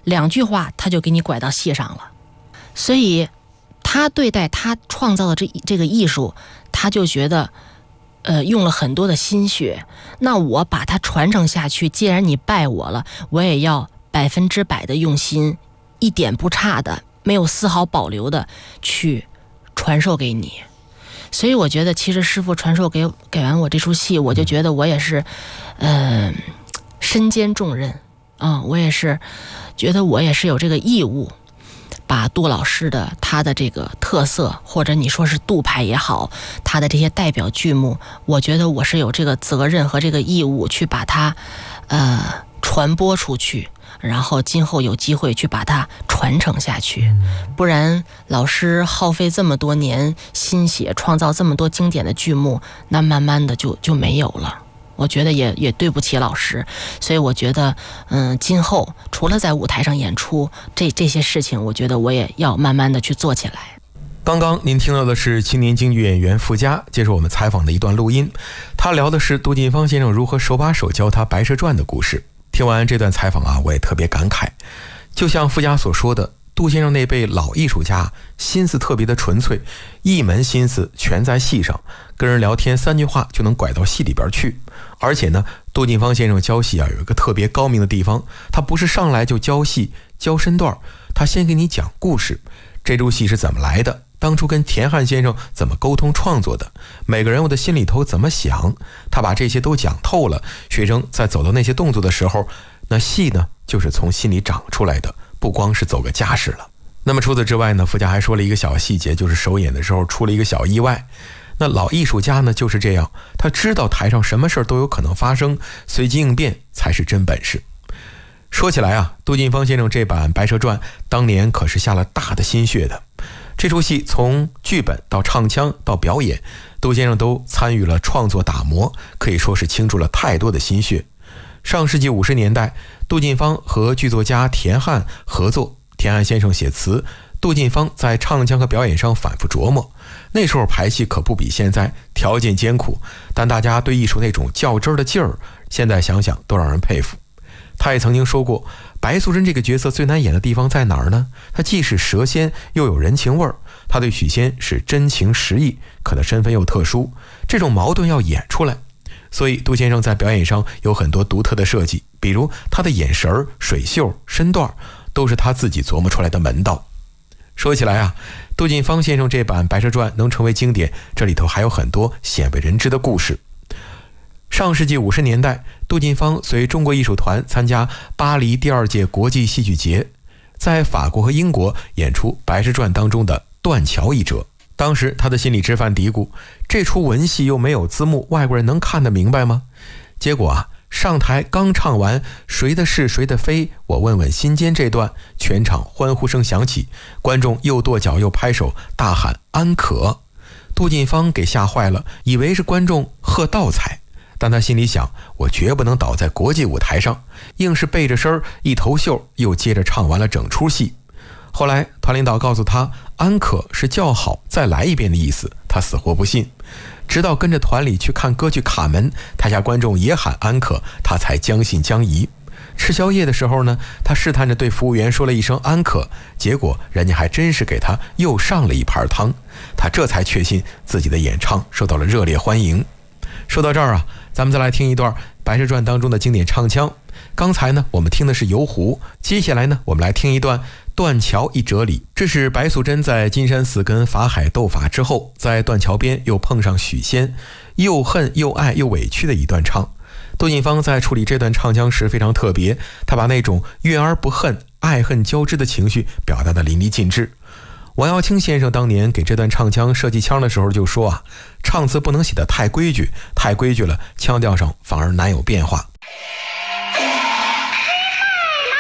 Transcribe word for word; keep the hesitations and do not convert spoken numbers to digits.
两句话他就给你拐到戏上了。所以他对待他创造的这这个艺术，他就觉得呃用了很多的心血，那我把它传承下去，既然你拜我了，我也要百分之百的用心，一点不差的，没有丝毫保留的去传授给你。所以我觉得其实师父传授给给完我这出戏，我就觉得我也是嗯、呃、身兼重任啊、嗯，我也是觉得我也是有这个义务，把杜老师的他的这个特色，或者你说是杜派也好，他的这些代表剧目，我觉得我是有这个责任和这个义务去把它呃传播出去，然后今后有机会去把它传承下去。不然老师耗费这么多年心血，创造这么多经典的剧目，那慢慢的就就没有了。我觉得也也对不起老师，所以我觉得嗯，今后除了在舞台上演出，这这些事情我觉得我也要慢慢的去做起来。 刚刚您听到的是青年京剧演员傅佳接受我们采访的一段录音，他聊的是杜近芳先生如何手把手教他《白蛇传》的故事。听完这段采访啊，我也特别感慨，就像傅佳所说的，杜先生那辈老艺术家心思特别的纯粹，一门心思全在戏上，跟人聊天三句话就能拐到戏里边去。而且呢，杜近芳先生教戏啊有一个特别高明的地方，他不是上来就教戏教身段，他先给你讲故事，这出戏是怎么来的，当初跟田汉先生怎么沟通创作的，每个人物的心里头怎么想，他把这些都讲透了，学生在走到那些动作的时候，那戏呢就是从心里长出来的，不光是走个架势了。那么除此之外呢，傅佳还说了一个小细节，就是首演的时候出了一个小意外。那老艺术家呢就是这样，他知道台上什么事都有可能发生，随机应变才是真本事。说起来啊，杜近芳先生这版《白蛇传》当年可是下了大的心血的。这出戏从剧本到唱腔到表演，杜先生都参与了创作打磨，可以说是倾注了太多的心血。上世纪五十年代，杜近芳和剧作家田汉合作，田汉先生写词，杜近芳在唱腔和表演上反复琢磨。那时候排戏可不比现在，条件艰苦，但大家对艺术那种较真的劲儿，现在想想都让人佩服。他也曾经说过，白素贞这个角色最难演的地方在哪儿呢？她既是蛇仙又有人情味儿，她对许仙是真情实意，可她身份又特殊，这种矛盾要演出来。所以杜先生在表演上有很多独特的设计，比如他的眼神、水袖、身段都是他自己琢磨出来的门道。说起来啊，杜近芳先生这版《白蛇传》能成为经典，这里头还有很多鲜为人知的故事。上世纪五十年代，杜近芳随中国艺术团参加巴黎第二届国际戏剧节，在法国和英国演出《白蛇传》当中的断桥一折。当时他的心里直犯嘀咕，这出文戏又没有字幕，外国人能看得明白吗？结果啊，上台刚唱完谁的是谁的非，我问问心间这段，全场欢呼声响起，观众又跺脚又拍手大喊安可。杜近芳给吓坏了，以为是观众喝倒彩，但他心里想，我绝不能倒在国际舞台上，硬是背着身一头袖，又接着唱完了整出戏。后来团领导告诉他，安可是叫好再来一遍的意思，他死活不信，直到跟着团里去看歌剧《卡门》，台下观众也喊安可，他才将信将疑。吃宵夜的时候呢，他试探着对服务员说了一声安可，结果人家还真是给他又上了一盘汤，他这才确信自己的演唱受到了热烈欢迎。说到这儿啊，咱们再来听一段《白蛇传》当中的经典唱腔。刚才呢我们听的是游湖，接下来呢我们来听一段断桥一折里，这是白素贞在金山寺跟法海斗法之后，在断桥边又碰上许仙，又恨又爱又委屈的一段唱。杜近芳在处理这段唱腔时非常特别，他把那种怨而不恨、爱恨交织的情绪表达得淋漓尽致。王耀清先生当年给这段唱腔设计腔的时候就说啊，唱词不能写得太规矩，太规矩了，腔调上反而难有变化。